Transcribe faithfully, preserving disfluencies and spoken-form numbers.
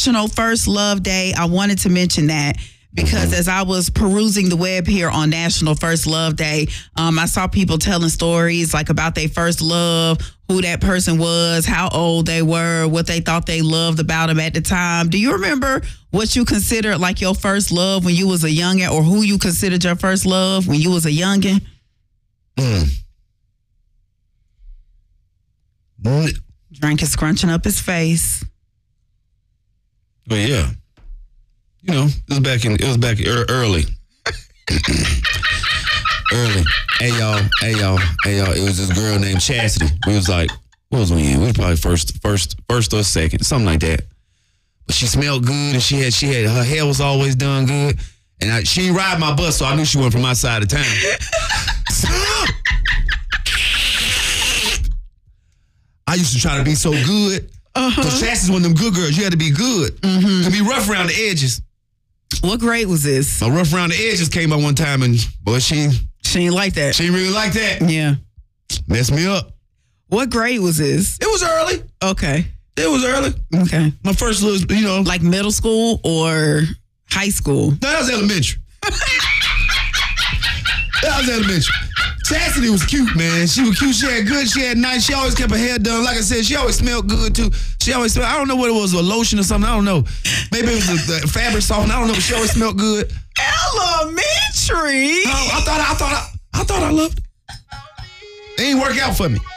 National First Love Day. I wanted to mention that because mm-hmm. as I was perusing the web here on National First Love Day, um, I saw people telling stories like about their first love, who that person was, how old they were, what they thought they loved about them at the time. Do you remember what you considered like your first love when you was a youngin', or who you considered your first love when you was a youngin'? Mm. Mm. Drink is scrunching up his face. Well, yeah. You know, it was back in, it was back er, early. early. Hey, y'all, hey, y'all, hey, y'all. It was this girl named Chastity. We was like, what was we in? We was probably first, first, first or second, something like that. But she smelled good, and she had, she had, her hair was always done good. And I, she didn't ride my bus, so I knew she went from my side of town. I used to try to be so good. Uh-huh. Because Chastity's one of them good girls. You had to be good. Mm-hmm. To be rough around the edges. What grade was this? My rough around the edges came out one time, and boy, she... She ain't like that. She really like that. Yeah. Messed me up. What grade was this? It was early. Okay. It was early. Okay. My first little, you know. Like middle school or high school? No, that was elementary. That was elementary. Chastity was cute, man. She was cute. She had good. She had nice. She always kept her hair done. Like I said, she always smelled good, too. She always smelled, I don't know what it was, a lotion or something. I don't know. Maybe it was the, the fabric softener. I don't know, but she always smelled good. Elementary? I, I thought I thought I, I thought I loved it. It ain't work out for me.